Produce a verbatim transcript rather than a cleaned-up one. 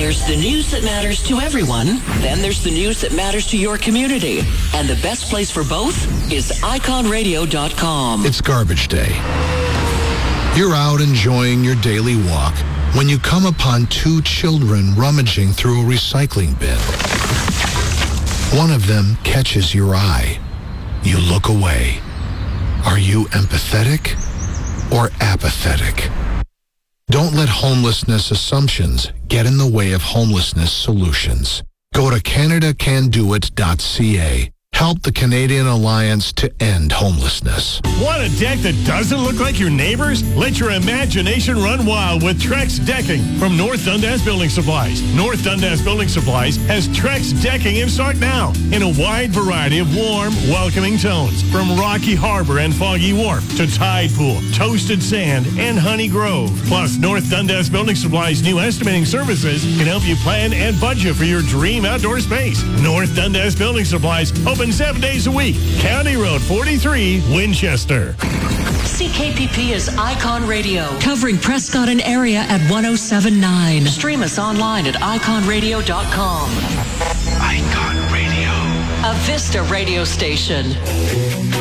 There's the news that matters to everyone. Then there's the news that matters to your community. And the best place for both is icon radio dot com. It's garbage day. You're out enjoying your daily walk when you come upon two children rummaging through a recycling bin. One of them catches your eye. You look away. Are you empathetic or apathetic? Don't let homelessness assumptions get in the way of homelessness solutions. Go to Canada Can Do It dot C A. Help the Canadian Alliance to end homelessness. Want a deck that doesn't look like your neighbor's? Let your imagination run wild with Trex Decking from North Dundas Building Supplies. North Dundas Building Supplies has Trex Decking in stock now in a wide variety of warm, welcoming tones. From Rocky Harbor and Foggy Wharf to Tide Pool, Toasted Sand, and Honey Grove. Plus, North Dundas Building Supplies' new estimating services can help you plan and budget for your dream outdoor space. North Dundas Building Supplies open seven days a week. County Road forty-three, Winchester. C K P P is Icon Radio, covering Prescott and area at one oh seven point nine. Stream us online at icon radio dot com. Icon Radio. A Vista radio station.